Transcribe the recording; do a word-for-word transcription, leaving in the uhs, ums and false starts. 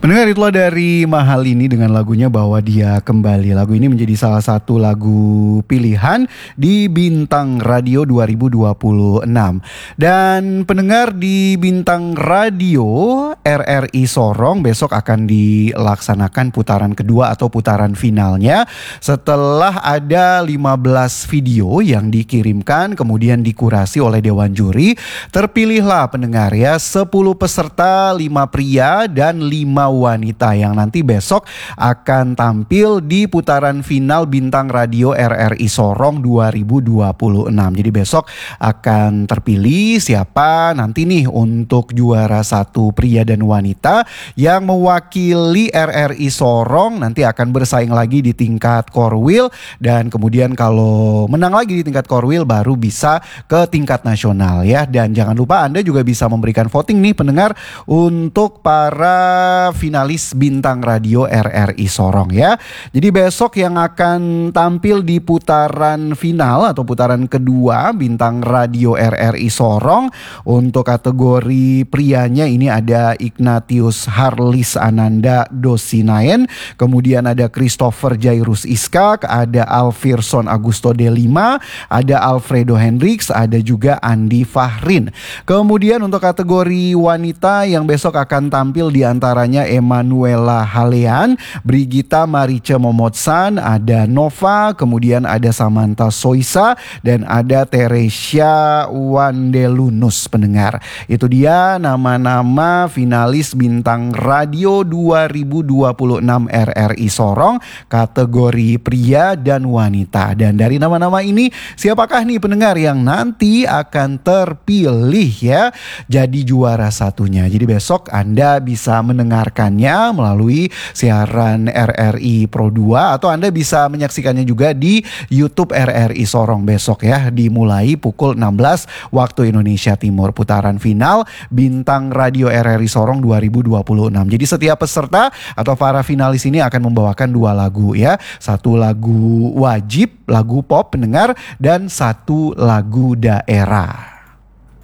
Mendengar itulah dari Mahalini dengan lagunya Bahwa Dia Kembali. Lagu ini menjadi salah satu lagu pilihan di Bintang Radio dua ribu dua puluh enam. Dan pendengar di Bintang Radio R R I Sorong besok akan dilaksanakan putaran kedua atau putaran finalnya. Setelah ada lima belas video yang dikirimkan kemudian dikurasi oleh Dewan Juri, terpilihlah pendengar ya sepuluh peserta, lima pria dan lima wanita yang nanti besok akan tampil di putaran final Bintang Radio R R I Sorong dua ribu dua puluh enam. Jadi besok akan terpilih siapa nanti nih untuk juara satu pria dan wanita yang mewakili R R I Sorong, nanti akan bersaing lagi di tingkat Korwil dan kemudian kalau menang lagi di tingkat Korwil baru bisa ke tingkat nasional ya. Dan jangan lupa Anda juga bisa memberikan voting nih pendengar untuk para finalis Bintang Radio R R I Sorong ya. Jadi besok yang akan tampil di putaran final atau putaran kedua Bintang Radio R R I Sorong, untuk kategori prianya ini ada Ignatius Harlis Ananda Dosinaen, kemudian ada Christopher Jairus Iskak, ada Alfirson Augusto Delima, ada Alfredo Hendricks, ada juga Andi Fahrin. Kemudian untuk kategori wanita yang besok akan tampil diantaranya Emanuela Halean, Brigita Marice Momotsan, ada Nova, kemudian ada Samantha Soisa dan ada Teresia Wandelunus pendengar. Itu dia nama-nama finalis Bintang Radio dua ribu dua puluh enam R R I Sorong kategori pria dan wanita. Dan dari nama-nama ini siapakah nih pendengar yang nanti akan terpilih ya jadi juara satunya. Jadi besok Anda bisa mendengarkannya melalui siaran R R I Pro dua atau Anda bisa menyaksikannya juga di YouTube R R I Sorong besok ya, dimulai pukul enam belas waktu Indonesia Timur, putaran final Bintang Radio R R I Sorong dua ribu dua puluh enam. Jadi setiap peserta atau para finalis ini akan membawakan dua lagu ya, satu lagu wajib, lagu pop pendengar, dan satu lagu daerah.